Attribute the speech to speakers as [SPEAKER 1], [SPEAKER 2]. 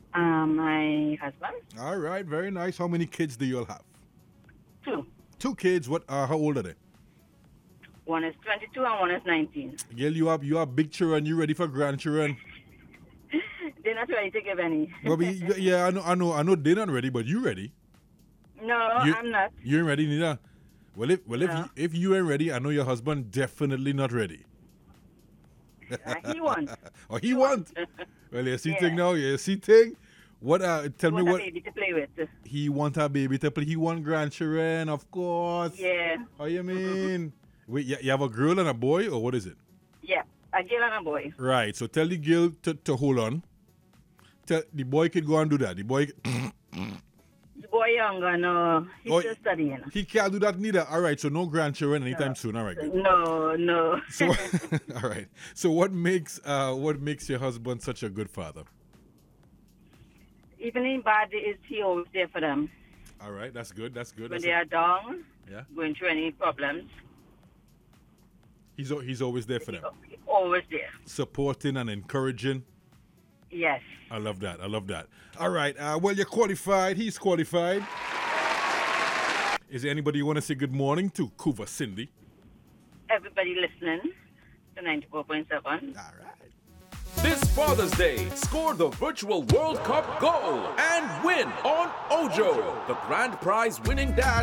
[SPEAKER 1] My husband.
[SPEAKER 2] All right, very nice. How many kids do you all have?
[SPEAKER 1] Two.
[SPEAKER 2] Two kids. What? How old are they?
[SPEAKER 1] One is 22 and one is 19.
[SPEAKER 2] Girl, you have big children. You ready for grandchildren?
[SPEAKER 1] They're not ready to give any.
[SPEAKER 2] Well, yeah, I know they're not ready, but you ready?
[SPEAKER 1] No,
[SPEAKER 2] You-
[SPEAKER 1] I'm not.
[SPEAKER 2] You ain't ready neither. Well, if
[SPEAKER 1] No.
[SPEAKER 2] if you ain't ready, I know your husband definitely not ready.
[SPEAKER 1] He wants.
[SPEAKER 2] Or he want. Well, you see
[SPEAKER 1] Yeah.
[SPEAKER 2] thing now. You see thing. What? Tell
[SPEAKER 1] He
[SPEAKER 2] me
[SPEAKER 1] wants a
[SPEAKER 2] what
[SPEAKER 1] baby to play with.
[SPEAKER 2] he want a baby to play. He want grandchildren, of course.
[SPEAKER 1] Yeah.
[SPEAKER 2] How you mean? Wait, you have a girl and a boy, or what is it?
[SPEAKER 1] Yeah. A girl and a boy.
[SPEAKER 2] Right. So tell the girl to hold on. Tell the boy could go and do that. The boy.
[SPEAKER 1] The boy younger, no. He's
[SPEAKER 2] Oh,
[SPEAKER 1] still studying.
[SPEAKER 2] He can't do that neither. All right, so no grandchildren anytime soon. All right, good.
[SPEAKER 1] No.
[SPEAKER 2] So, all right. So what makes your husband such a good father?
[SPEAKER 1] Even in bad days, he always there for them.
[SPEAKER 2] All right, that's good. That's good.
[SPEAKER 1] When
[SPEAKER 2] That's
[SPEAKER 1] they are down,
[SPEAKER 2] yeah.
[SPEAKER 1] going through any problems,
[SPEAKER 2] He's always there for them,
[SPEAKER 1] he always there.
[SPEAKER 2] supporting and encouraging.
[SPEAKER 1] Yes.
[SPEAKER 2] I love that. I love that. All right. Well, you're qualified. He's qualified. Is there anybody you want to say good morning to? Kuva Cindy.
[SPEAKER 1] Everybody listening to 94.7.
[SPEAKER 2] All right.
[SPEAKER 3] This Father's Day, score the virtual World Cup goal and win on Ojo, the grand prize winning dad